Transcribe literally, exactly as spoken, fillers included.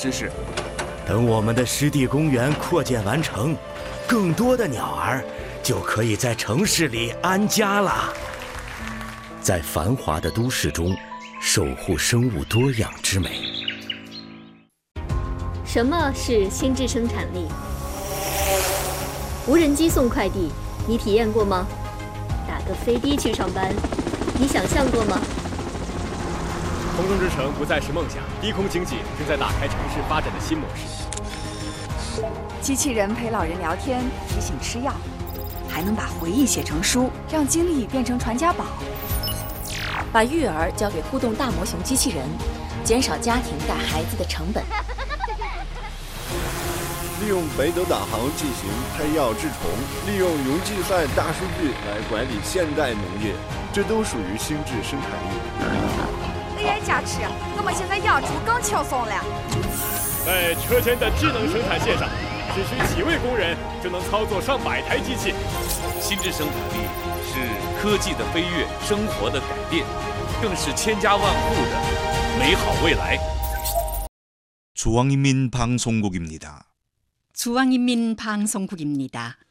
失事。 等我们的湿地公园扩建完成，更多的鸟儿就可以在城市里安家了。在繁华的都市中，守护生物多样之美。 什么是心智生产力？无人机送快递，你体验过吗？打个飞的去上班，你想象过吗？ 空中之城不再是梦想，低空经济正在打开城市发展的新模式。 机器人陪老人聊天，提醒吃药，还能把回忆写成书，让经历变成传家宝。 把育儿交给互动大模型机器人，减少家庭带孩子的成本。 利用北斗导航进行配药治虫，利用云计算大数据来管理现代农业，这都属于心智生产力。 A I 加持，我们现在养猪更轻松了。 在车间的智能生产线上，只需几位工人就能操作上百台机器。 心智生产力是科技的飞跃，生活的改变，更是千家万户的美好未来。 중앙인민방송국입니다. 중앙인민방송국입니다.